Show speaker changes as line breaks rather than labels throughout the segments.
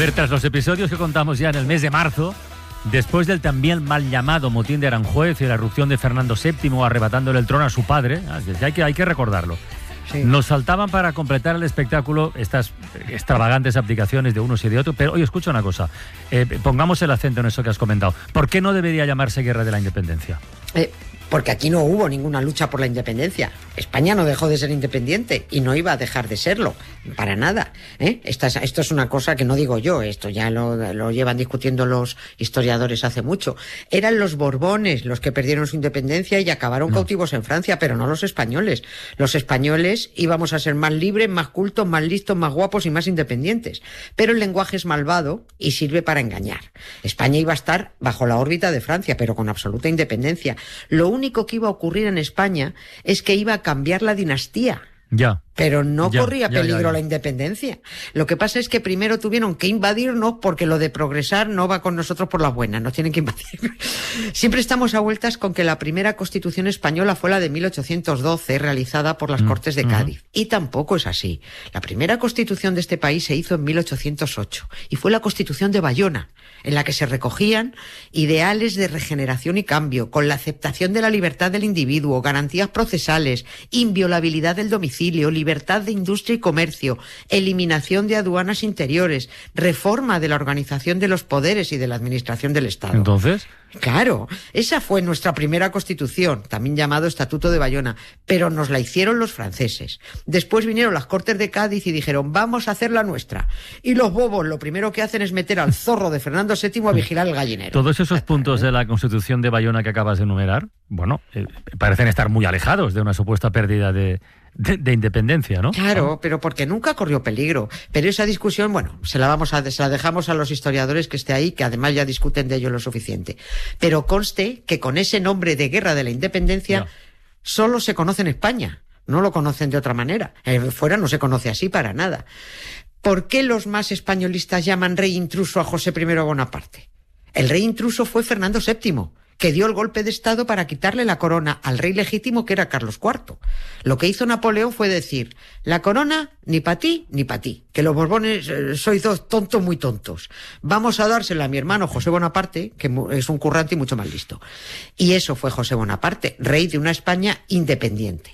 ver, tras los episodios que contamos ya en el mes de marzo, después del también mal llamado motín de Aranjuez y la erupción de Fernando VII arrebatándole el trono a su padre, hay que recordarlo. Sí. Nos saltaban para completar el espectáculo estas extravagantes abdicaciones de unos y de otros. Pero oye, escucha una cosa, pongamos el acento en eso que has comentado. ¿Por qué no debería llamarse Guerra de la Independencia?
Porque aquí no hubo ninguna lucha por la independencia. España no dejó de ser independiente y no iba a dejar de serlo, para nada. Esto es una cosa que no digo yo, esto ya lo llevan discutiendo los historiadores hace mucho. Eran los Borbones los que perdieron su independencia y acabaron cautivos en Francia, pero no los españoles. Los españoles íbamos a ser más libres, más cultos, más listos, más guapos y más independientes. Pero el lenguaje es malvado y sirve para engañar. España iba a estar bajo la órbita de Francia, pero con absoluta independencia. Lo único que iba a ocurrir en España es que iba a cambiar la dinastía.
Ya.
Pero no corría peligro la independencia. Lo que pasa es que primero tuvieron que invadirnos porque lo de progresar no va con nosotros por las buenas, nos tienen que invadir. Siempre estamos a vueltas con que la primera Constitución española fue la de 1812, realizada por las Cortes de Cádiz. Y tampoco es así. La primera Constitución de este país se hizo en 1808 y fue la Constitución de Bayona, en la que se recogían ideales de regeneración y cambio, con la aceptación de la libertad del individuo, garantías procesales, inviolabilidad del domicilio, libertad de industria y comercio, eliminación de aduanas interiores, reforma de la organización de los poderes y de la administración del Estado.
¿Entonces?
Claro, esa fue nuestra primera Constitución, también llamado Estatuto de Bayona, pero nos la hicieron los franceses. Después vinieron las Cortes de Cádiz y dijeron, vamos a hacer la nuestra. Y los bobos lo primero que hacen es meter al zorro de Fernando VII a vigilar el gallinero.
Todos esos puntos de la Constitución de Bayona que acabas de enumerar, bueno, parecen estar muy alejados de una supuesta pérdida de independencia, ¿no?
Claro, pero porque nunca corrió peligro. Pero esa discusión, bueno, se la dejamos a los historiadores que esté ahí, que además ya discuten de ello lo suficiente. Pero conste que con ese nombre de Guerra de la Independencia solo se conoce en España. No lo conocen de otra manera. Fuera no se conoce así para nada. ¿Por qué los más españolistas llaman rey intruso a José I Bonaparte? El rey intruso fue Fernando VII, que dio el golpe de Estado para quitarle la corona al rey legítimo, que era Carlos IV. Lo que hizo Napoleón fue decir, la corona ni para ti ni para ti, que los Borbones sois dos tontos muy tontos. Vamos a dársela a mi hermano José Bonaparte, que es un currante y mucho más listo. Y eso fue José Bonaparte, rey de una España independiente.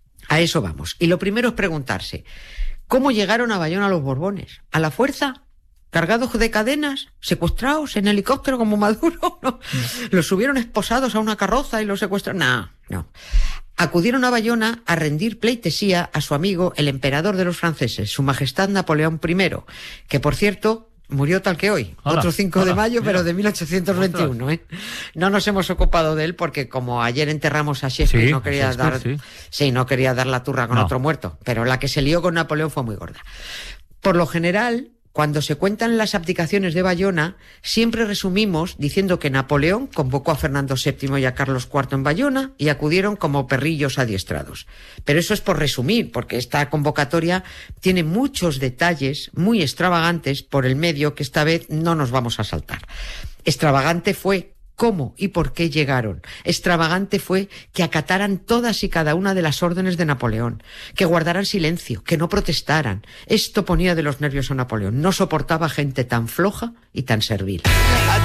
A eso vamos. Y lo primero es preguntarse, ¿cómo llegaron a Bayona los Borbones? ¿A la fuerza? ¿Cargados de cadenas? ¿Secuestrados en helicóptero como Maduro? ¿No? ¿Los subieron esposados a una carroza y los secuestraron? No. Acudieron a Bayona a rendir pleitesía a su amigo, el emperador de los franceses, su majestad Napoleón I, que por cierto murió tal que hoy, otro 5 de mayo, pero de 1821. No nos hemos ocupado de él porque como ayer enterramos a Shakespeare, no quería dar la turra con otro muerto, pero la que se lió con Napoleón fue muy gorda. Por lo general, cuando se cuentan las abdicaciones de Bayona, siempre resumimos diciendo que Napoleón convocó a Fernando VII y a Carlos IV en Bayona y acudieron como perrillos adiestrados. Pero eso es por resumir, porque esta convocatoria tiene muchos detalles muy extravagantes por el medio que esta vez no nos vamos a saltar. Extravagante fue cómo y por qué llegaron. Extravagante fue que acataran todas y cada una de las órdenes de Napoleón, que guardaran silencio, que no protestaran. Esto ponía de los nervios a Napoleón. No soportaba gente tan floja y tan servil.